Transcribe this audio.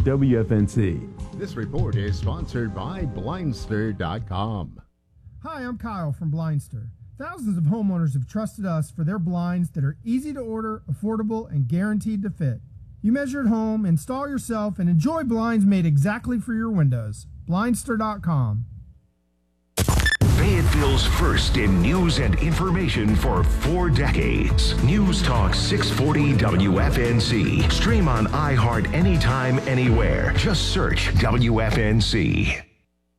WFNC. This report is sponsored by Blindster.com. Hi, I'm Kyle from Blindster. Thousands of homeowners have trusted us for their blinds that are easy to order, affordable, and guaranteed to fit. You measure at home, install yourself, and enjoy blinds made exactly for your windows. Blindster.com. Fayetteville's first in news and information for 4 decades. News Talk 640 WFNC. Stream on iHeart anytime, anywhere. Just search WFNC.